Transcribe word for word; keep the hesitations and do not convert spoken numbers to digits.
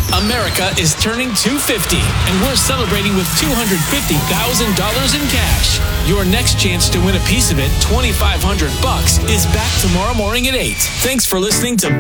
America is turning two hundred fifty, and we're celebrating with two hundred fifty thousand dollars in cash. Your next chance to win a piece of it, twenty-five hundred bucks, is back tomorrow morning at eight. Thanks for listening to